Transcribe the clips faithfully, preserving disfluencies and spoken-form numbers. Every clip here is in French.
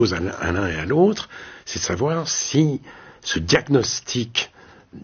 à l'un et à l'autre, c'est de savoir si ce diagnostic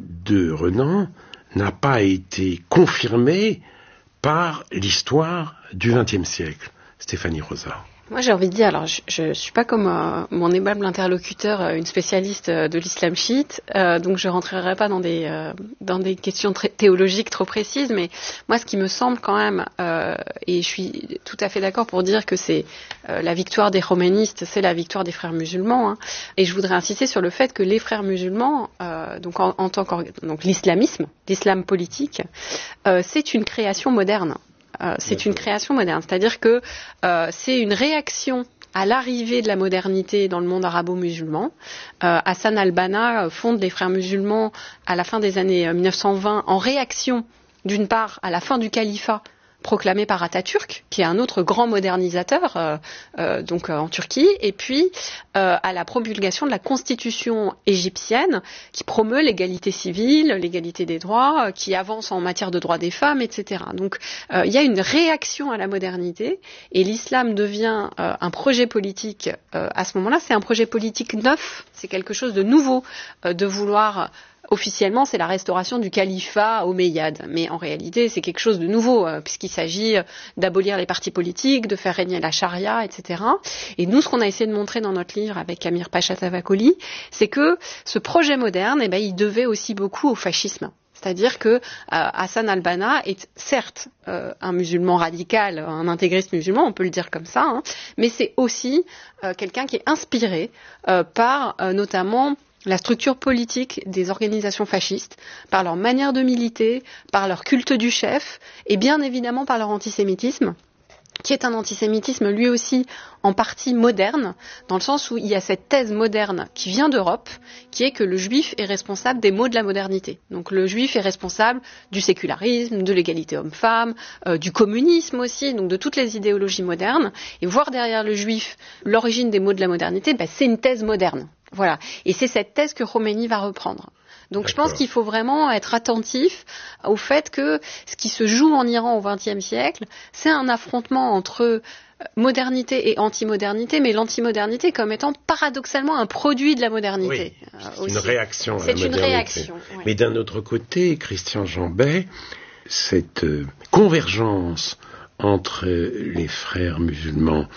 de Renan n'a pas été confirmé par l'histoire du vingtième siècle. Stéphanie Rosa. Moi, j'ai envie de dire, alors je ne suis pas comme euh, mon aimable interlocuteur, euh, une spécialiste euh, de l'islam chiite, euh, donc je rentrerai pas dans des euh, dans des questions très théologiques trop précises, mais moi, ce qui me semble quand même, euh, et je suis tout à fait d'accord pour dire que c'est euh, la victoire des romanistes, c'est la victoire des frères musulmans, hein, et je voudrais insister sur le fait que les frères musulmans, euh, donc en, en tant que donc l'islamisme, l'islam politique, euh, c'est une création moderne. Euh, c'est une création moderne, c'est-à-dire que euh, c'est une réaction à l'arrivée de la modernité dans le monde arabo-musulman. Euh, Hassan al-Banna fonde les Frères musulmans à la fin des années mille neuf cent vingt en réaction, d'une part, à la fin du califat proclamé par Atatürk, qui est un autre grand modernisateur euh, euh, donc euh, en Turquie, et puis euh, à la promulgation de la constitution égyptienne qui promeut l'égalité civile, l'égalité des droits, euh, qui avance en matière de droits des femmes, et cetera. Donc euh, il y a une réaction à la modernité et l'islam devient euh, un projet politique euh, à ce moment-là. C'est un projet politique neuf, c'est quelque chose de nouveau euh, de vouloir... Officiellement, c'est la restauration du califat omeyyade, mais en réalité, c'est quelque chose de nouveau, euh, puisqu'il s'agit d'abolir les partis politiques, de faire régner la charia, et cetera. Et nous, ce qu'on a essayé de montrer dans notre livre avec Amir Pacha Tavakoli, c'est que ce projet moderne, eh ben, il devait aussi beaucoup au fascisme. C'est-à-dire que euh, Hassan al-Banna est certes euh, un musulman radical, un intégriste musulman, on peut le dire comme ça, hein, mais c'est aussi euh, quelqu'un qui est inspiré euh, par euh, notamment la structure politique des organisations fascistes, par leur manière de militer, par leur culte du chef, et bien évidemment par leur antisémitisme, qui est un antisémitisme lui aussi en partie moderne, dans le sens où il y a cette thèse moderne qui vient d'Europe, qui est que le juif est responsable des maux de la modernité. Donc le juif est responsable du sécularisme, de l'égalité homme-femme, euh, du communisme aussi, donc de toutes les idéologies modernes. Et voir derrière le juif l'origine des maux de la modernité, bah, c'est une thèse moderne. Voilà. Et c'est cette thèse que Khomeini va reprendre. Donc D'accord. Je pense qu'il faut vraiment être attentif au fait que ce qui se joue en Iran au vingtième siècle, c'est un affrontement entre modernité et anti-modernité, mais l'anti-modernité comme étant paradoxalement un produit de la modernité. Oui, c'est euh, une réaction à c'est la modernité. C'est une réaction. Ouais. Mais d'un autre côté, Christian Jambet, cette euh, convergence entre les frères musulmans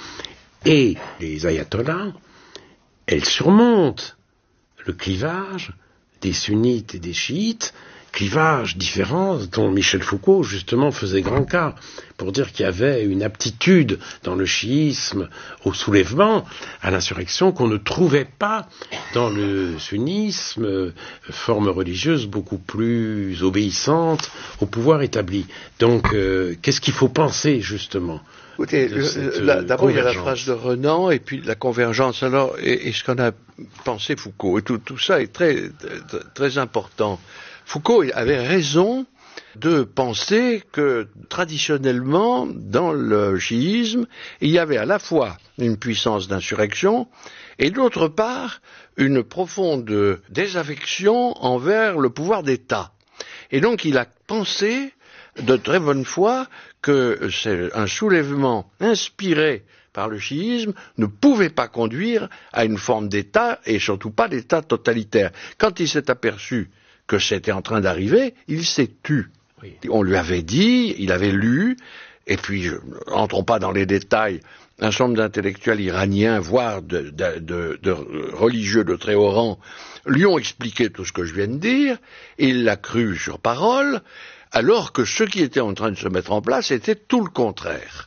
et les ayatollahs, elle surmonte le clivage des sunnites et des chiites, clivage différent dont Michel Foucault justement faisait grand cas pour dire qu'il y avait une aptitude dans le chiisme au soulèvement, à l'insurrection qu'on ne trouvait pas dans le sunnisme, forme religieuse beaucoup plus obéissante au pouvoir établi. Donc euh, qu'est-ce qu'il faut penser justement ? Écoutez, le, la, d'abord il y a la phrase de Renan et puis la convergence. Alors, et, et ce qu'en a pensé Foucault, et tout, tout ça est très, très, très important. Foucault avait raison de penser que traditionnellement, dans le chiisme, il y avait à la fois une puissance d'insurrection et d'autre part une profonde désaffection envers le pouvoir d'État. Et donc il a pensé de très bonne foi que c'est un soulèvement inspiré par le chiisme ne pouvait pas conduire à une forme d'État et surtout pas d'État totalitaire. Quand il s'est aperçu que c'était en train d'arriver, il s'est tu. Oui. On lui avait dit, il avait lu, et puis, entrons pas dans les détails, un certain nombre d'intellectuels iraniens, voire de, de, de, de religieux de très haut rang, lui ont expliqué tout ce que je viens de dire, et il l'a cru sur parole, alors que ce qui était en train de se mettre en place était tout le contraire.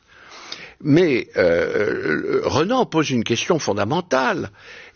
Mais euh, Renan pose une question fondamentale,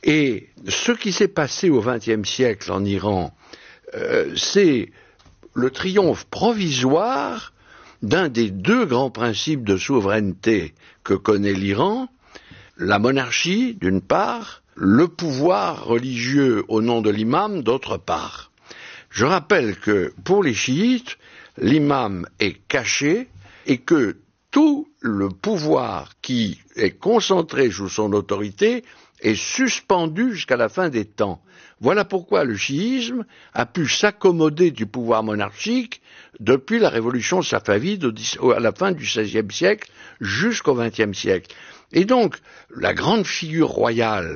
et ce qui s'est passé au vingtième siècle en Iran, euh, c'est le triomphe provisoire d'un des deux grands principes de souveraineté que connaît l'Iran, la monarchie d'une part, le pouvoir religieux au nom de l'imam d'autre part. Je rappelle que pour les chiites, l'imam est caché et que tout le pouvoir qui est concentré sous son autorité est suspendu jusqu'à la fin des temps. Voilà pourquoi le chiisme a pu s'accommoder du pouvoir monarchique depuis la révolution safavide à la fin du seizième siècle jusqu'au vingtième siècle. Et donc, la grande figure royale